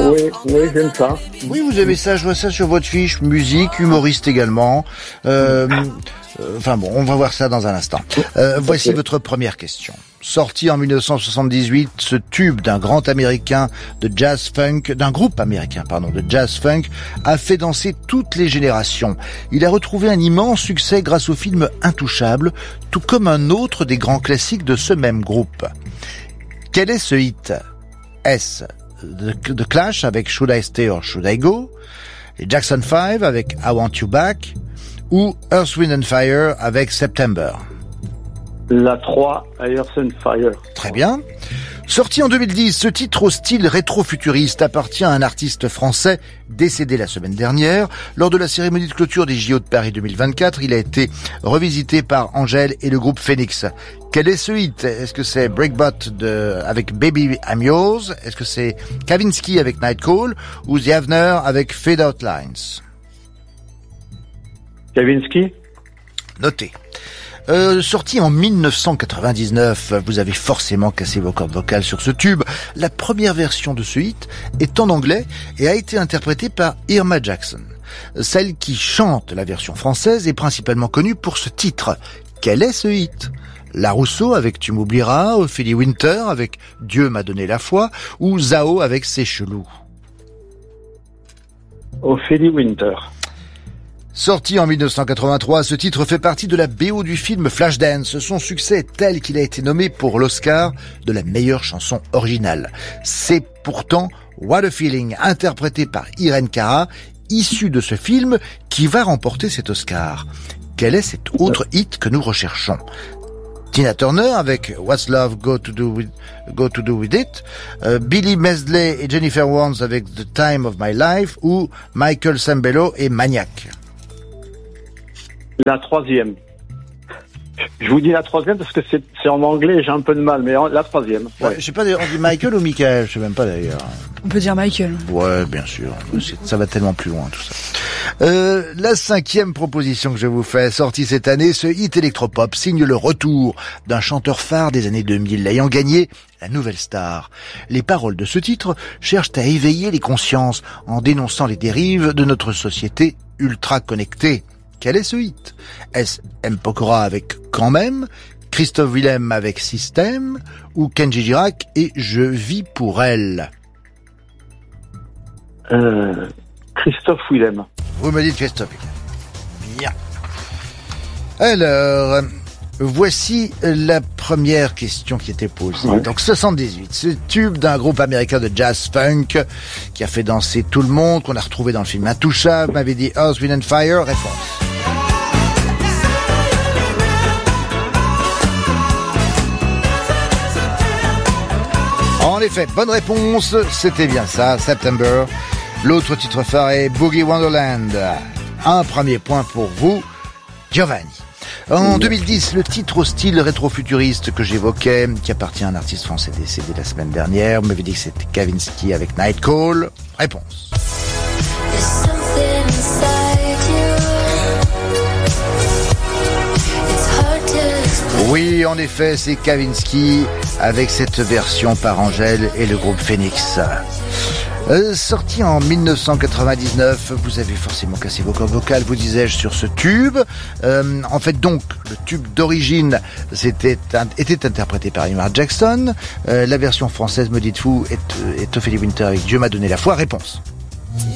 Oui, j'aime ça. Oui, vous avez ça, je vois ça sur votre fiche. Musique, humoriste également. Enfin bon, on va voir ça dans un instant. Voici votre première question. Sorti en 1978, ce tube d'un grand américain de jazz funk, d'un groupe américain, de jazz funk, a fait danser toutes les générations. Il a retrouvé un immense succès grâce au film Intouchable, tout comme un autre des grands classiques de ce même groupe. Quel est ce hit? Est-ce The Clash avec Should I Stay or Should I Go? Les Jackson 5 avec I Want You Back? Ou Earth, Wind and Fire avec September? La 3, Earth and Fire. Très bien. Sorti en 2010, ce titre au style rétro-futuriste appartient à un artiste français décédé la semaine dernière. Lors de la cérémonie de clôture des JO de Paris 2024, il a été revisité par Angèle et le groupe Phoenix. Quel est ce hit? Est-ce que c'est Breakbot avec Baby I'm Yours? Est-ce que c'est Kavinsky avec Night Call? Ou The Avener avec Fade Out Lines? Kavinsky. Noté. Sorti en 1999, vous avez forcément cassé vos cordes vocales sur ce tube. La première version de ce hit est en anglais et a été interprétée par Irma Jackson. Celle qui chante la version française est principalement connue pour ce titre. Quel est ce hit? La Rousseau avec Tu m'oublieras, Ophélie Winter avec Dieu m'a donné la foi ou Zao avec C'est chelou? Ophélie Winter. Sorti en 1983, ce titre fait partie de la BO du film Flashdance. Son succès est tel qu'il a été nommé pour l'Oscar de la meilleure chanson originale. C'est pourtant What a Feeling, interprété par Irene Cara, issu de ce film, qui va remporter cet Oscar. Quel est cet autre hit que nous recherchons? Tina Turner avec What's Love Got to Do With It, Billy Medley et Jennifer Warnes avec The Time of My Life ou Michael Sembello et Maniac? La troisième. Je vous dis la troisième parce que c'est en anglais et j'ai un peu de mal, mais la troisième. Ouais. Je sais pas, on dit Michael ou Michael, je sais même pas d'ailleurs. On peut dire Michael. Ouais, bien sûr. Ça va tellement plus loin tout ça. La cinquième proposition que je vous fais, sortie cette année, ce hit électropop signe le retour d'un chanteur phare des années 2000, ayant gagné la nouvelle star. Les paroles de ce titre cherchent à éveiller les consciences en dénonçant les dérives de notre société ultra connectée. Quel est ce hit? Est-ce M. Pokora avec Quand même, Christophe Willem avec Système ou Kenji Girac et Je vis pour elle? Christophe Willem. Vous me dites Christophe Willem. Bien. Alors, voici la première question qui était posée. Ouais. Donc 78, ce tube d'un groupe américain de jazz funk qui a fait danser tout le monde, qu'on a retrouvé dans le film Intouchable, m'avait dit Earth, Wind and Fire. Réponse. En effet, bonne réponse, c'était bien ça, September. L'autre titre phare est Boogie Wonderland. Un premier point pour vous, Giovanni. En 2010, le titre au style rétro-futuriste que j'évoquais, qui appartient à un artiste français décédé la semaine dernière, vous m'avez dit que c'était Kavinsky avec Night Call. Réponse. Oui, en effet, c'est Kavinsky avec cette version par Angèle et le groupe Phoenix. Sorti en 1999, vous avez forcément cassé vos cordes vocales, vous disais-je, sur ce tube. En fait, donc, le tube d'origine était interprété par Irma Jackson. La version française, me dites-vous, est Ophélie Winter avec Dieu m'a donné la foi. Réponse.